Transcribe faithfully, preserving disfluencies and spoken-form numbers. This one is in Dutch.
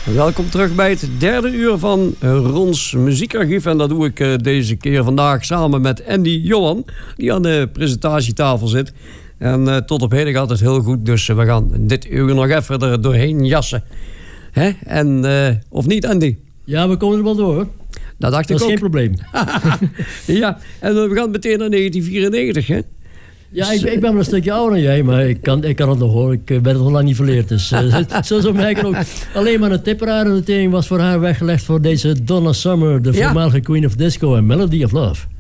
Welkom terug bij het derde uur van Rons Muziekarchief. En dat doe ik uh, deze keer vandaag samen met Andy Johan, die aan de presentatietafel zit. En uh, tot op heden gaat het heel goed, dus uh, we gaan dit uur nog even er doorheen jassen. Hè? En, uh, of niet, Andy? Ja, we komen er wel door. Dat dacht dat ik ook. Dat is geen probleem. Ja, en uh, we gaan meteen naar negentien vierennegentig, hè? Ja, ik, ik ben wel een stukje ouder dan jij, maar ik kan, ik kan het nog horen. Ik ben het al lang niet verleerd. Dus uh, zo zou mij ook. Alleen maar een tipperare notering was voor haar weggelegd voor deze Donna Summer, de voormalige ja. Queen of Disco en Melody of Love.